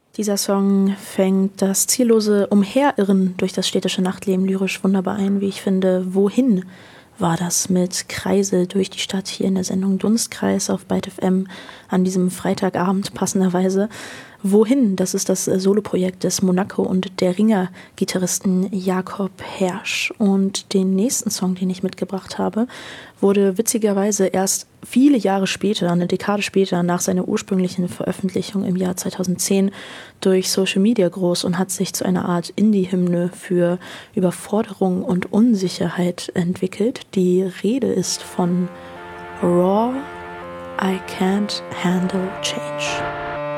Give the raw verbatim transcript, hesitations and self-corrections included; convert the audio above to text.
Dieser Song fängt das ziellose Umherirren durch das städtische Nachtleben lyrisch wunderbar ein, wie ich finde. Wohin war das mit Kreise durch die Stadt hier in der Sendung Dunstkreis auf Byte F M an diesem Freitagabend passenderweise. Wohin? Das ist das Soloprojekt des Monaco und der Ringer-Gitarristen Jakob Hersch. Und den nächsten Song, den ich mitgebracht habe, wurde witzigerweise erst viele Jahre später, eine Dekade später, nach seiner ursprünglichen Veröffentlichung im Jahr zweitausendzehn durch Social Media groß und hat sich zu einer Art Indie-Hymne für Überforderung und Unsicherheit entwickelt. Die Rede ist von Raw, I Can't Handle Change.